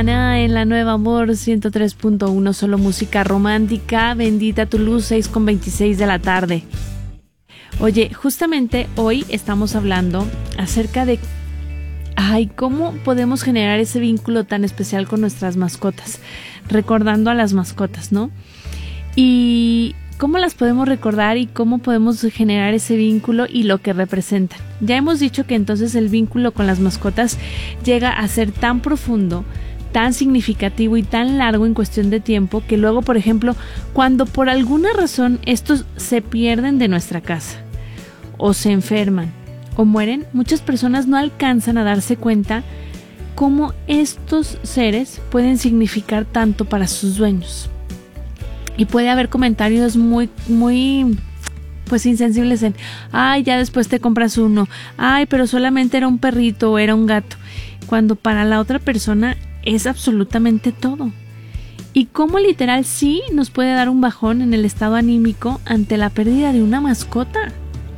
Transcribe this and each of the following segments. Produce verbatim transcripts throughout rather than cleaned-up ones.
Maná en la Nueva Amor ciento tres punto uno, solo música romántica. Bendita tu luz, seis con veintiséis de la tarde. Oye, justamente hoy estamos hablando acerca de ay, cómo podemos generar ese vínculo tan especial con nuestras mascotas, recordando a las mascotas, ¿no? Y cómo las podemos recordar y cómo podemos generar ese vínculo y lo que representan. Ya hemos dicho que entonces el vínculo con las mascotas llega a ser tan profundo, tan significativo y tan largo en cuestión de tiempo que luego, por ejemplo, cuando por alguna razón estos se pierden de nuestra casa o se enferman o mueren, muchas personas no alcanzan a darse cuenta cómo estos seres pueden significar tanto para sus dueños. Y puede haber comentarios muy, muy, pues insensibles en, ay, ya después te compras uno, ay, pero solamente era un perrito o era un gato, cuando para la otra persona es absolutamente todo. Y cómo literal sí nos puede dar un bajón en el estado anímico ante la pérdida de una mascota.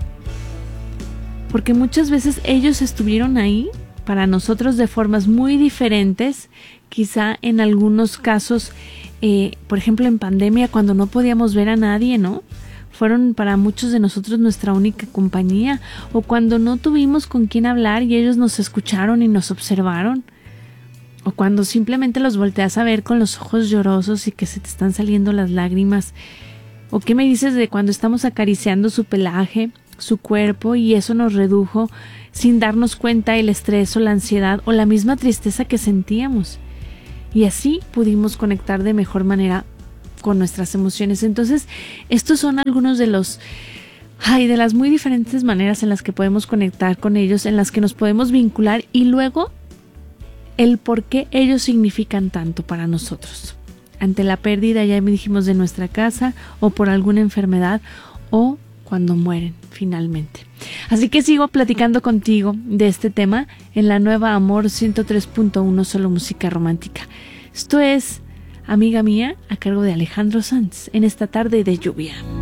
Porque muchas veces ellos estuvieron ahí para nosotros de formas muy diferentes, quizá en algunos casos, eh, por ejemplo en pandemia cuando no podíamos ver a nadie, ¿no? Fueron para muchos de nosotros nuestra única compañía, o cuando no tuvimos con quién hablar y ellos nos escucharon y nos observaron, o cuando simplemente los volteas a ver con los ojos llorosos y que se te están saliendo las lágrimas, o qué me dices de cuando estamos acariciando su pelaje, su cuerpo y eso nos redujo sin darnos cuenta el estrés o la ansiedad o la misma tristeza que sentíamos. Y así pudimos conectar de mejor manera con nuestras emociones. Entonces, estos son algunos de los, ay, de las muy diferentes maneras en las que podemos conectar con ellos, en las que nos podemos vincular y luego el por qué ellos significan tanto para nosotros. Ante la pérdida, ya me dijimos, de nuestra casa o por alguna enfermedad o cuando mueren finalmente. Así que sigo platicando contigo de este tema en la Nueva Amor ciento tres punto uno, solo música romántica. Esto es Amiga Mía, a cargo de Alejandro Sanz, en esta tarde de lluvia.